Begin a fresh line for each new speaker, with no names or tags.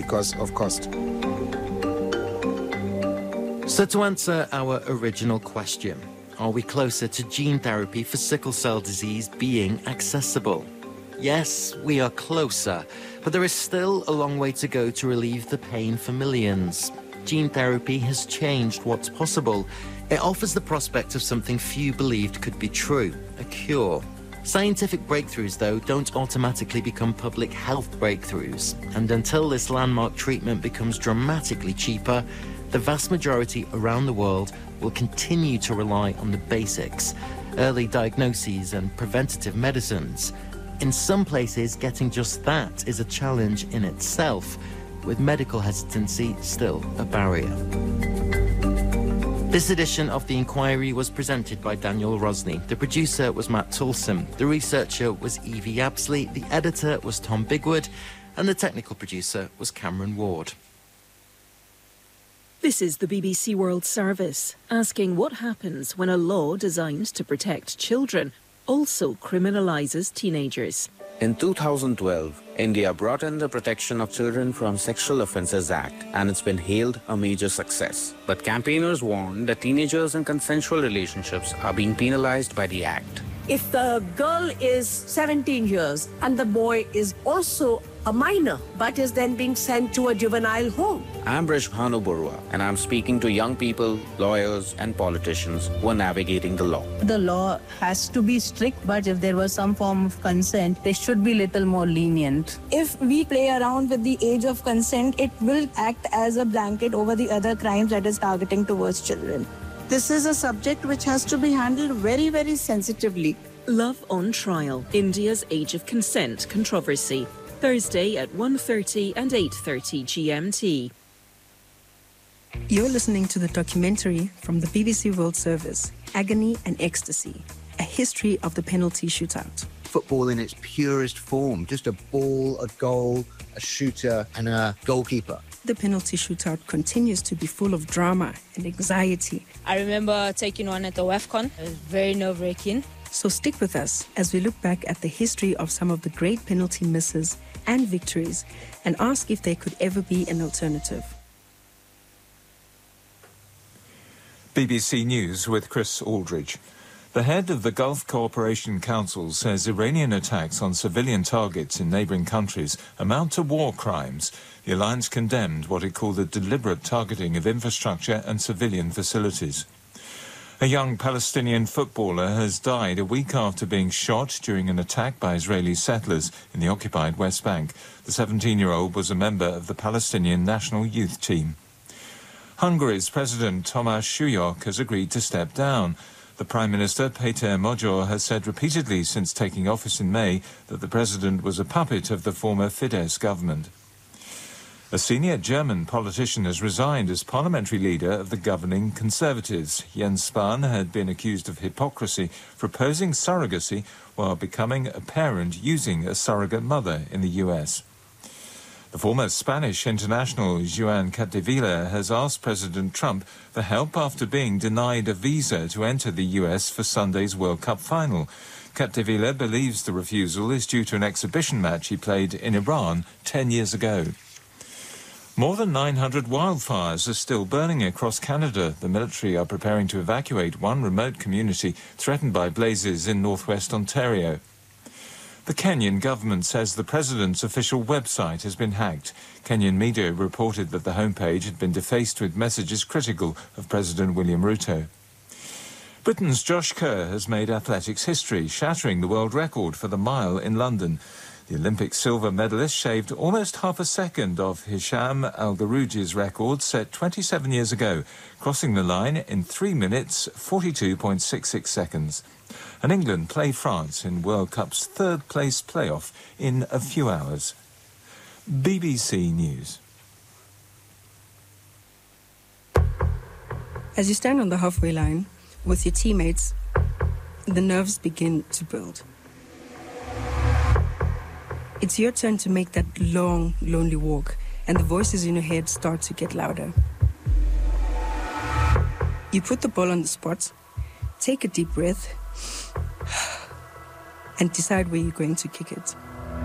because of cost.
So to answer our original question, are we closer to gene therapy for sickle cell disease being accessible? Yes, we are closer, but there is still a long way to go to relieve the pain for millions. Gene therapy has changed what's possible. It offers the prospect of something few believed could be true, a cure. Scientific breakthroughs, though, don't automatically become public health breakthroughs. And until this landmark treatment becomes dramatically cheaper, the vast majority around the world will continue to rely on the basics, early diagnoses and preventative medicines. In some places, getting just that is a challenge in itself, with medical hesitancy still a barrier. This edition of The Inquiry was presented by Daniel Rosney. The producer was Matt Toulson. The researcher was Evie Absley. The editor was Tom Bigwood. And the technical producer was Cameron Ward.
This is the BBC World Service, asking what happens when a law designed to protect children also criminalises teenagers.
In 2012, India brought in the Protection of Children from Sexual Offences Act, and it's been hailed a major success. But campaigners warn that teenagers in consensual relationships are being penalised by the act.
If the girl is 17 years and the boy is also a minor, but is then being sent to a juvenile home.
I'm Brish Bhanu Barua, and I'm speaking to young people, lawyers, and politicians who are navigating the law.
The law has to be strict, but if there was some form of consent, they should be little more lenient.
If we play around with the age of consent, it will act as a blanket over the other crimes that is targeting towards children.
This is a subject which has to be handled very, very sensitively.
Love on Trial, India's Age of Consent controversy. Thursday at 1:30 and 8:30 GMT.
You're listening to the documentary from the BBC World Service, Agony and Ecstasy, a history of the penalty shootout.
Football in its purest form, just a ball, a goal, a shooter and a goalkeeper.
The penalty shootout continues to be full of drama and anxiety.
I remember taking one at the WAFCON. It was very nerve-wracking.
So stick with us as we look back at the history of some of the great penalty misses and victories and ask if there could ever be an alternative.
BBC News with Chris Aldridge. The head of the Gulf Cooperation Council says Iranian attacks on civilian targets in neighbouring countries amount to war crimes. The alliance condemned what it called a deliberate targeting of infrastructure and civilian facilities. A young Palestinian footballer has died a week after being shot during an attack by Israeli settlers in the occupied West Bank. The 17-year-old was a member of the Palestinian national youth team. Hungary's President Tamás Suyok has agreed to step down. The Prime Minister, Péter Magyar, has said repeatedly since taking office in May that the president was a puppet of the former Fidesz government. A senior German politician has resigned as parliamentary leader of the governing Conservatives. Jens Spahn had been accused of hypocrisy for opposing surrogacy while becoming a parent using a surrogate mother in the US. The former Spanish international Joan Capdevila has asked President Trump for help after being denied a visa to enter the US for Sunday's World Cup final. Capdevila believes the refusal is due to an exhibition match he played in Iran 10 years ago. More than 900 wildfires are still burning across Canada. The military are preparing to evacuate one remote community threatened by blazes in northwest Ontario. The Kenyan government says the president's official website has been hacked. Kenyan media reported that the homepage had been defaced with messages critical of President William Ruto. Britain's Josh Kerr has made athletics history, shattering the world record for the mile in London. The Olympic silver medalist shaved almost half a second off Hisham Al Garouji's record set 27 years ago, crossing the line in 3 minutes 42.66 seconds. And England play France in World Cup's third-place playoff in a few hours. BBC News.
As you stand on the halfway line with your teammates, the nerves begin to build. It's your turn to make that long, lonely walk, and the voices in your head start to get louder. You put the ball on the spot, take a deep breath, and decide where you're going to kick it.